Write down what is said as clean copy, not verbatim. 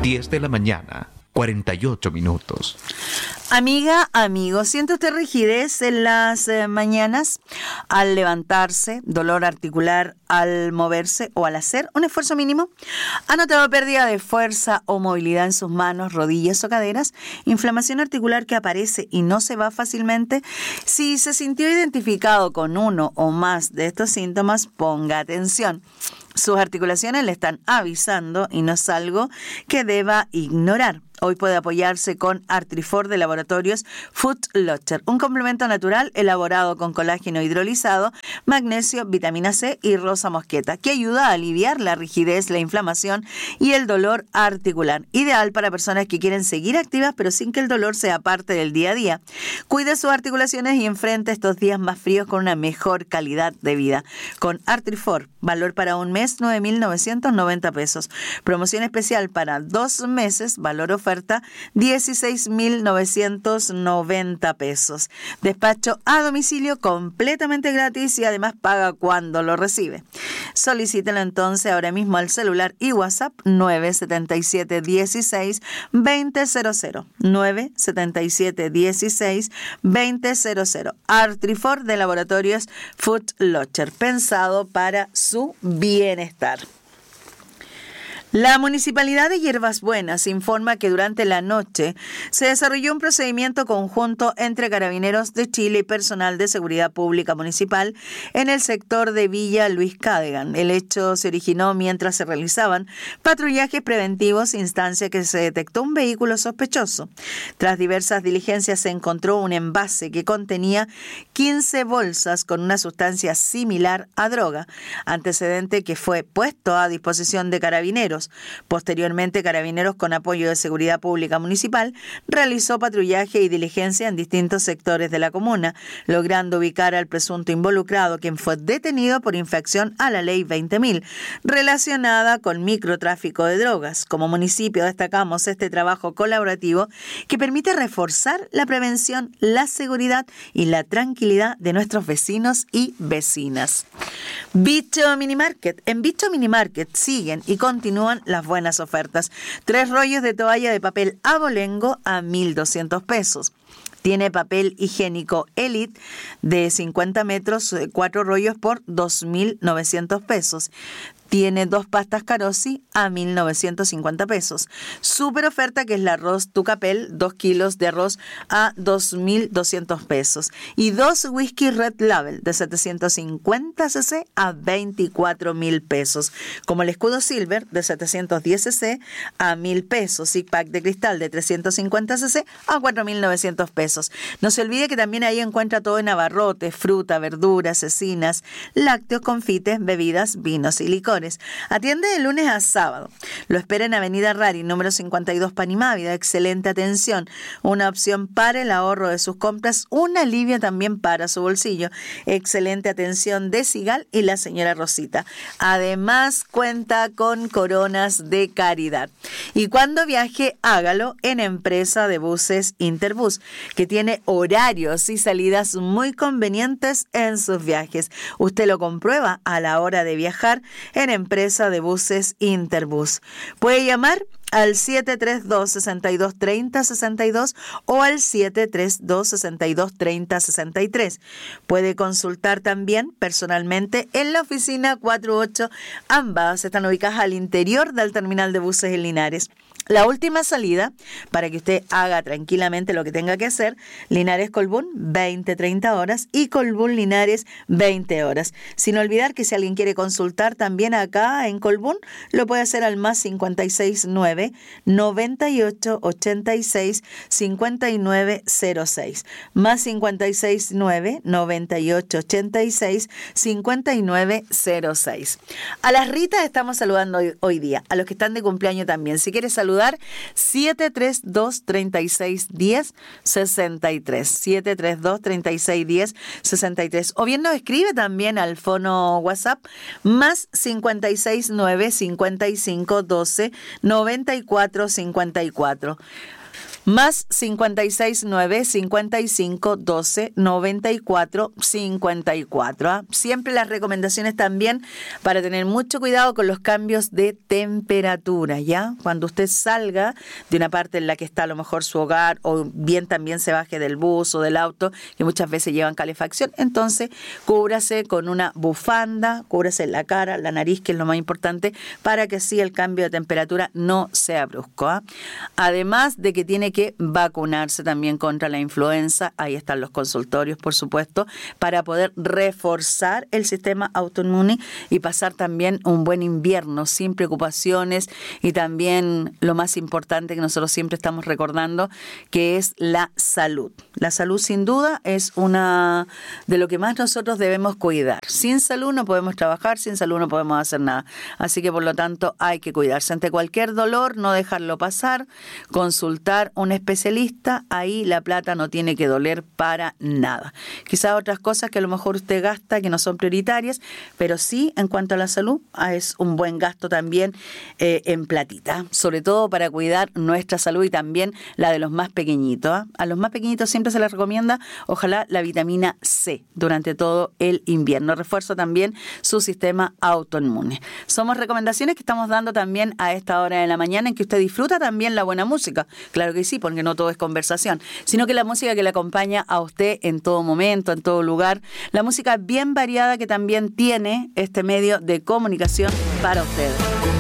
10 de la mañana, 48 minutos. Amiga, amigo, ¿siente usted rigidez en las mañanas al levantarse, dolor articular al moverse o al hacer un esfuerzo mínimo? ¿Ha notado pérdida de fuerza o movilidad en sus manos, rodillas o caderas? ¿Inflamación articular que aparece y no se va fácilmente? Si se sintió identificado con uno o más de estos síntomas, ponga atención. Sus articulaciones le están avisando y no es algo que deba ignorar. Hoy puede apoyarse con Artrifor de Laboratorios Foot Locker, un complemento natural elaborado con colágeno hidrolizado, magnesio, vitamina C y rosa mosqueta, que ayuda a aliviar la rigidez, la inflamación y el dolor articular. Ideal para personas que quieren seguir activas pero sin que el dolor sea parte del día a día. Cuide sus articulaciones y enfrente estos días más fríos con una mejor calidad de vida. Con Artrifor, valor para un mes, 9.990 pesos. Promoción especial para 2 meses, valor oferta 16.990 pesos. Despacho a domicilio completamente gratis y además paga cuando lo recibe. Solicítelo entonces ahora mismo al celular y WhatsApp 977 16 2000 977 16 2000. Artrifor de Laboratorios Foot Locker, pensado para su bienestar. La Municipalidad de Hierbas Buenas informa que durante la noche se desarrolló un procedimiento conjunto entre Carabineros de Chile y personal de Seguridad Pública Municipal en el sector de Villa Luis Cadegan. El hecho se originó mientras se realizaban patrullajes preventivos, instancia que se detectó un vehículo sospechoso. Tras diversas diligencias se encontró un envase que contenía 15 bolsas con una sustancia similar a droga, antecedente que fue puesto a disposición de Carabineros. Posteriormente, Carabineros, con apoyo de Seguridad Pública Municipal, realizó patrullaje y diligencia en distintos sectores de la comuna, logrando ubicar al presunto involucrado, quien fue detenido por infracción a la Ley 20.000, relacionada con microtráfico de drogas. Como municipio destacamos este trabajo colaborativo que permite reforzar la prevención, la seguridad y la tranquilidad de nuestros vecinos y vecinas. Bicho Mini Market. En Bicho Mini Market siguen y continúan las buenas ofertas. 3 rollos de toalla de papel abolengo a 1.200 pesos. Tiene papel higiénico Elite de 50 metros, 4 rollos por 2.900 pesos. Tiene 2 pastas Carosi a 1.950 pesos. Super oferta que es la arroz Tucapel, 2 kilos de arroz a 2.200 pesos. Y 2 whisky Red Label de 750 cc a 24.000 pesos. Como el escudo Silver de 710 cc a 1.000 pesos. Y pack de cristal de 350 cc a 4.900 pesos. No se olvide que también ahí encuentra todo en abarrotes, fruta, verduras, cecinas, lácteos, confites, bebidas, vinos y licores. Atiende de lunes a sábado. Lo espera en Avenida Rari, número 52, Panimávida. Excelente atención. Una opción para el ahorro de sus compras, un alivio también para su bolsillo. Excelente atención de Sigal y la señora Rosita. Además, cuenta con coronas de caridad. Y cuando viaje, hágalo en Empresa de Buses Interbus, que tiene horarios y salidas muy convenientes en sus viajes. Usted lo comprueba a la hora de viajar en Empresa de Buses Interbus. Puede llamar al 732-6230-62 o al 732-6230-63. Puede consultar también personalmente en la oficina 48. Ambas están ubicadas al interior del terminal de buses en Linares. La última salida, para que usted haga tranquilamente lo que tenga que hacer, Linares-Colbún, 20-30 horas y Colbún-Linares, 20 horas. Sin olvidar que si alguien quiere consultar también acá en Colbún, lo puede hacer al más 569-9886-5906. Más 569-9886-5906. A las Ritas estamos saludando hoy día, a los que están de cumpleaños también. Si quieres saludar, 732-3610-63. 732-3610-63. O bien nos escribe también al fono WhatsApp más 569-5512-9454. Más 569-5512-94-54. Siempre las recomendaciones también para tener mucho cuidado con los cambios de temperatura, ¿ya? Cuando usted salga de una parte en la que está a lo mejor su hogar, o bien también se baje del bus o del auto, que muchas veces llevan calefacción, entonces cúbrase con una bufanda, cúbrase la cara, la nariz, que es lo más importante, para que así el cambio de temperatura no sea brusco, ¿ah? Además de que tiene que vacunarse también contra la influenza. Ahí están los consultorios, por supuesto, para poder reforzar el sistema autoinmune y pasar también un buen invierno sin preocupaciones, y también lo más importante que nosotros siempre estamos recordando, que es la salud. La salud sin duda es una de lo que más nosotros debemos cuidar. Sin salud no podemos trabajar, sin salud no podemos hacer nada. Así que por lo tanto hay que cuidarse ante cualquier dolor, no dejarlo pasar, consultar un especialista. Ahí la plata no tiene que doler para nada. Quizás otras cosas que a lo mejor usted gasta que no son prioritarias, pero sí, en cuanto a la salud, es un buen gasto también en platita, sobre todo para cuidar nuestra salud y también la de los más pequeñitos. A los más pequeñitos siempre se les recomienda, ojalá, la vitamina C durante todo el invierno. Refuerza también su sistema autoinmune. Somos recomendaciones que estamos dando también a esta hora de la mañana, en que usted disfruta también la buena música. Claro que sí, porque no todo es conversación, sino que la música que le acompaña a usted en todo momento, en todo lugar, la música bien variada que también tiene este medio de comunicación para ustedes.